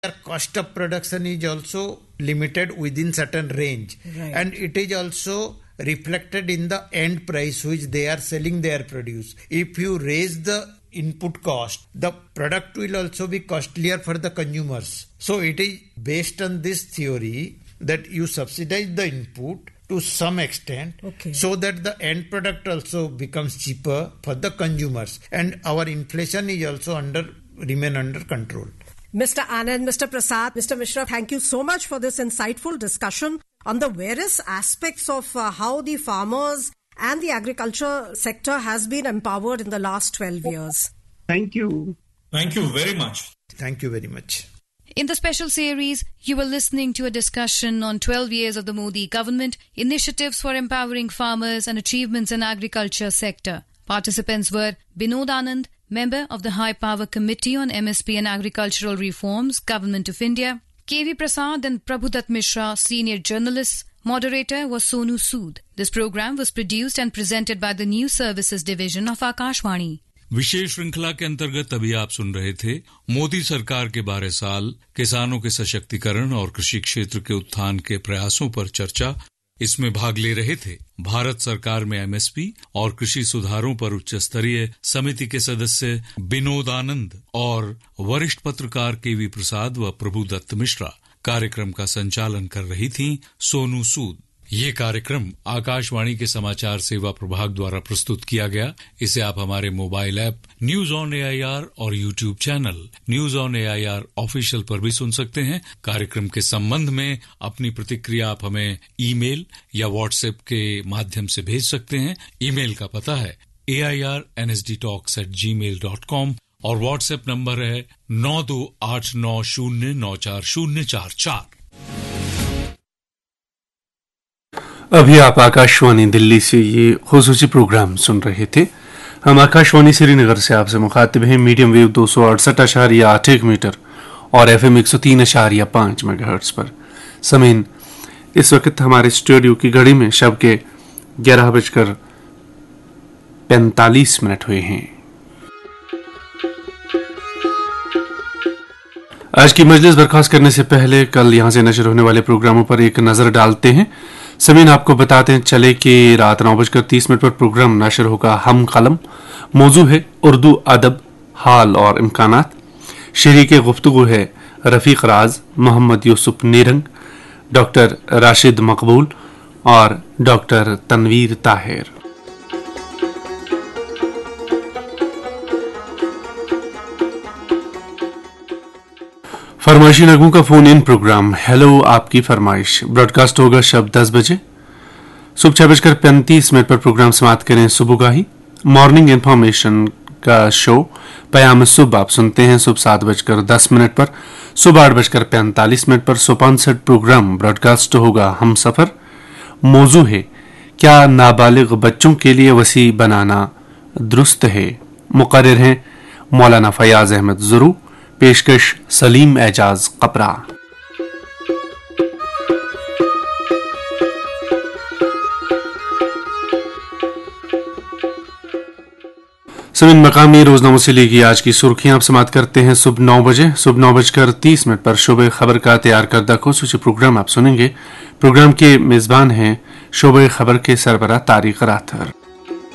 their cost of production is also limited within certain range, right. And it is also reflected in the end price which they are selling their produce. If you raise the input cost, the product will also be costlier for the consumers. So it is based on this theory that you subsidize the input to some extent, so that the end product also becomes cheaper for the consumers, and our inflation is also remain under control. Mr. Anand, Mr. Prasad, Mr. Mishra, thank you so much for this insightful discussion on the various aspects of how the farmers and the agriculture sector has been empowered in the last 12 years. Thank you. Thank you very much. Thank you very much. In the special series, you were listening to a discussion on 12 years of the Modi government, initiatives for empowering farmers and achievements in agriculture sector. Participants were Binod Anand, member of the High Power Committee on MSP and Agricultural Reforms, Government of India; K.V. Prasad and Prabhudat Mishra, senior journalists. Moderator was Sonu Sood. This program was produced and presented by the News Services Division of Akashvani. विशेष श्रृंखला के अंतर्गत अभी आप सुन रहे थे मोदी सरकार के 12 साल, किसानों के सशक्तिकरण और कृषि क्षेत्र के उत्थान के प्रयासों पर चर्चा। इसमें भाग ले रहे थे भारत सरकार में एमएसपी और कृषि सुधारों पर उच्च स्तरीय समिति के सदस्य बिनोद आनंद और वरिष्ठ पत्रकार के.वी. प्रसाद व प्रभुदत्त मिश्रा। कार्यक्रम का संचालन कर रही थी सोनू सूद। ये कार्यक्रम आकाशवाणी के समाचार सेवा प्रभाग द्वारा प्रस्तुत किया गया। इसे आप हमारे mobile app news on AIR और YouTube channel news on AIR official पर भी सुन सकते हैं। कार्यक्रम के संबंध में अपनी प्रतिक्रिया आप हमें ईमेल या व्हाट्सएप के माध्यम से भेज सकते हैं। ईमेल का पता है airnsdtalks@gmail.com और व्हाट्सएप नंबर है 9289094044। अभी आप आकाशवाणी दिल्ली से ये खुसूसी प्रोग्राम सुन रहे थे। हम आकाशवाणी श्रीनगर से आपसे मुखातिब हैं। मीडियम वेव 268.81 मीटर और FM 103.5 मेगाहर्ट्ज पर। समीन, इस वक्त हमारे स्टूडियो की घड़ी में शब के 11:45 हुए हैं। आज की मजलिस बर्खास्त करने से पहले कल यहां से नशर होने वाले प्रोग्रामों पर एक नजर डालते हैं। समीन, आपको बताते हैं चले कि रात 9:30 पर प्रोग्राम नशर होगा हम कलम। मौजू है उर्दू अदब, हाल और इम्कानात। शरीक गुफ्तगू है रफीक राज, मोहम्मद यूसुफ नीरंग, डॉक्टर राशिद मकबूल और डॉक्टर तनवीर ताहिर। फरमाइशी नगमों का फोन इन प्रोग्राम हेलो आपकी फरमाइश ब्रॉडकास्ट होगा शब 10 बजे। सुबह 6:35 पर प्रोग्राम समाप्त करें सुबहगाही। मॉर्निंग इन्फॉर्मेशन का शो पयाम सुबह आप सुनते हैं सुबह 7:10 पर। सुबह 8:45 पर सुपनसेट प्रोग्राम ब्रॉडकास्ट होगा हम सफर। मौजू है क्या नाबालिग बच्चों के लिए वसी बनाना दुरुस्त है। मुकर्रिर हैं मौलाना फयाज अहमद ज़ुरू। पेशकश सलीम एजाज कपरा। समीन, मकामी रोजनामों से ली आज की सुर्खियां आप समाप्त करते हैं सुबह 9 बजे। सुबह 9:30 पर शोबे खबर का तैयार करदा खुसूसी प्रोग्राम आप सुनेंगे। प्रोग्राम के मेजबान हैं शोबे खबर के सरबराह तारिक राथर।